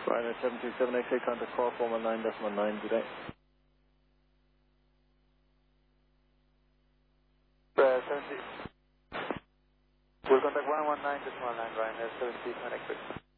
Ryanair 727 X-ray, contact 4419.9, good day. 70. We'll contact 119.9, Ryanair 727 X-ray.